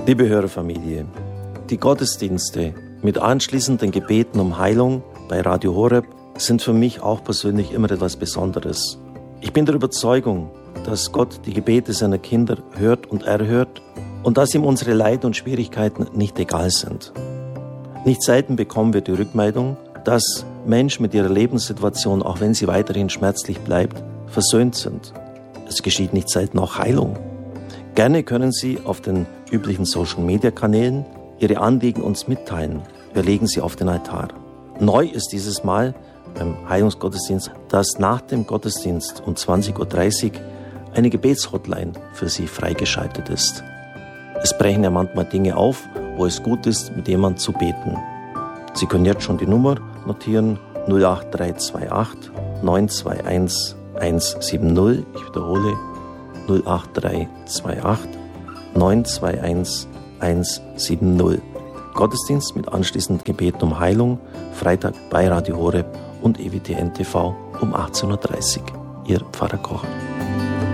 Liebe Hörerfamilie, die Gottesdienste mit anschließenden Gebeten um Heilung bei Radio Horeb sind für mich auch persönlich immer etwas Besonderes. Ich bin der Überzeugung, dass Gott die Gebete seiner Kinder hört und erhört und dass ihm unsere Leiden und Schwierigkeiten nicht egal sind. Nicht selten bekommen wir die Rückmeldung, dass Menschen mit ihrer Lebenssituation, auch wenn sie weiterhin schmerzlich bleibt, versöhnt sind. Es geschieht nicht selten auch Heilung. Gerne können Sie auf den üblichen Social-Media-Kanälen Ihre Anliegen uns mitteilen. Wir legen sie auf den Altar. Neu ist dieses Mal beim Heilungsgottesdienst, dass nach dem Gottesdienst um 20.30 Uhr eine Gebetshotline für Sie freigeschaltet ist. Es brechen ja manchmal Dinge auf, wo es gut ist, mit jemandem zu beten. Sie können jetzt schon die Nummer notieren: 08328 921 170. Ich wiederhole: 08328 921 170. Gottesdienst mit anschließendem Gebet um Heilung, Freitag bei Radio Horeb und EWTN TV um 18.30 Uhr. Ihr Pfarrer Kocher.